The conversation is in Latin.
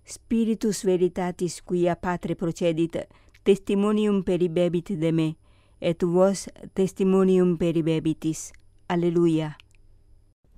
Spiritus veritatis quia Patre procedit, testimonium peribebit de me, et vos testimonium peribebitis. Alleluia.